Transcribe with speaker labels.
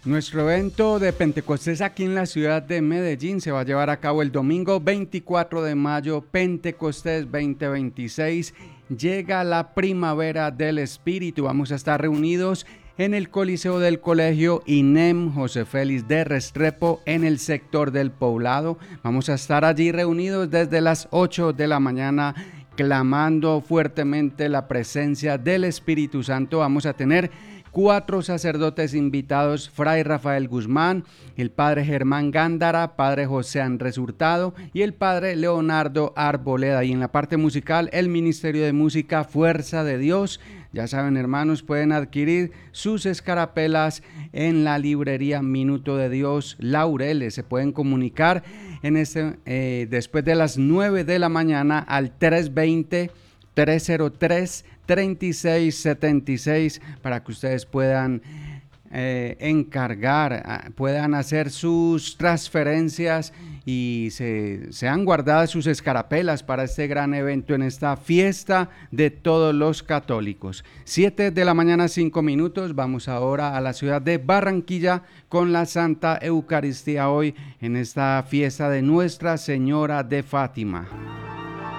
Speaker 1: Nuestro evento de Pentecostés aquí en la ciudad de Medellín se va a llevar a cabo el domingo 24 de mayo, Pentecostés 2026. Llega la primavera del Espíritu. Vamos a estar reunidos en el Coliseo del Colegio INEM José Félix de Restrepo en el sector del Poblado. Vamos a estar allí reunidos desde las 8 de la mañana clamando fuertemente la presencia del Espíritu Santo. Vamos a tener 4 sacerdotes invitados: Fray Rafael Guzmán, el Padre Germán Gándara, Padre José Andrés Hurtado y el Padre Leonardo Arboleda. Y en la parte musical, el Ministerio de Música Fuerza de Dios. Ya saben, hermanos, pueden adquirir sus escarapelas en la librería Minuto de Dios Laureles. Se pueden comunicar en después de las 9 de la mañana al 320-303-3676 para que ustedes puedan puedan hacer sus transferencias y sean guardadas sus escarapelas para este gran evento en esta fiesta de todos los católicos. 7 de la mañana, 5 minutos. Vamos ahora a la ciudad de Barranquilla con la Santa Eucaristía hoy en esta fiesta de Nuestra Señora de Fátima.